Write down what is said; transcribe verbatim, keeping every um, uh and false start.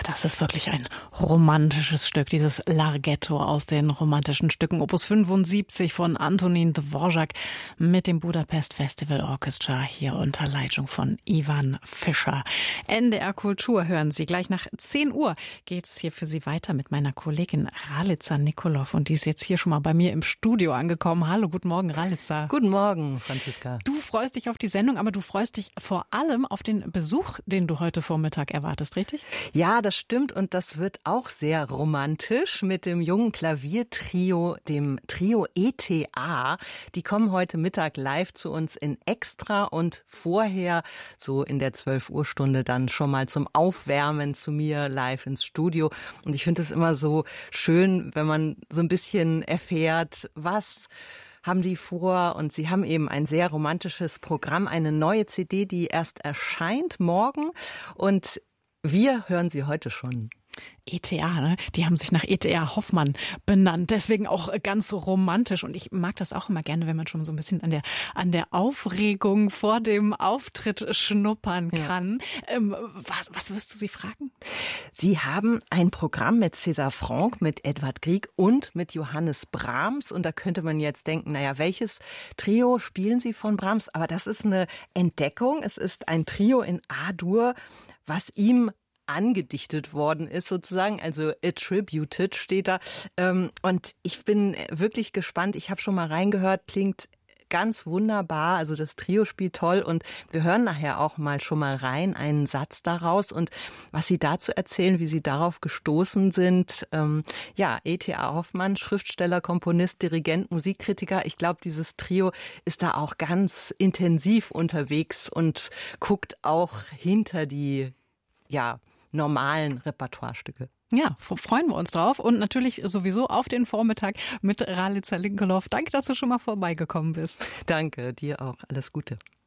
das ist wirklich ein romantisches Stück, dieses Larghetto aus den romantischen Stücken Opus fünfundsiebzig von Antonín Dvořák mit dem Budapest Festival Orchestra, hier unter Leitung von Ivan Fischer. N D R Kultur hören Sie. Gleich nach zehn Uhr geht es hier für Sie weiter mit meiner Kollegin Ralica Nikolov, und die ist jetzt hier schon mal bei mir im Studio angekommen. Hallo, guten Morgen, Ralica. Guten Morgen, Franziska. Du freust dich auf die Sendung, aber du freust dich vor allem auf den Besuch, den du heute Vormittag erwartest, richtig? Ja, das stimmt, und das wird auch sehr romantisch mit dem jungen Klaviertrio, dem Trio E T A. Die kommen heute Mittag live zu uns in Extra und vorher, so in der zwölf Uhr Stunde, dann schon mal zum Aufwärmen zu mir live ins Studio. Und ich finde es immer so schön, wenn man so ein bisschen erfährt, was haben die vor, und sie haben eben ein sehr romantisches Programm, eine neue C D, die erst erscheint morgen, und wir hören sie heute schon. E T A, ne? Die haben sich nach E T A Hoffmann benannt, deswegen auch ganz so romantisch, und ich mag das auch immer gerne, wenn man schon so ein bisschen an der an der Aufregung vor dem Auftritt schnuppern kann. Ja. Ähm, was, was wirst du sie fragen? Sie haben ein Programm mit César Franck, mit Edvard Grieg und mit Johannes Brahms, und da könnte man jetzt denken, naja, welches Trio spielen Sie von Brahms? Aber das ist eine Entdeckung, es ist ein Trio in A-Dur, was ihm angedichtet worden ist sozusagen, also attributed steht da. Und ich bin wirklich gespannt. Ich habe schon mal reingehört, klingt ganz wunderbar. Also das Trio spielt toll, und wir hören nachher auch mal schon mal rein, einen Satz daraus, und was Sie dazu erzählen, wie Sie darauf gestoßen sind. Ähm, ja, E T A Hoffmann, Schriftsteller, Komponist, Dirigent, Musikkritiker. Ich glaube, dieses Trio ist da auch ganz intensiv unterwegs und guckt auch hinter die, ja, normalen Repertoirestücke. Ja, freuen wir uns drauf, und natürlich sowieso auf den Vormittag mit Ralica Nikolov. Danke, dass du schon mal vorbeigekommen bist. Danke, dir auch. Alles Gute.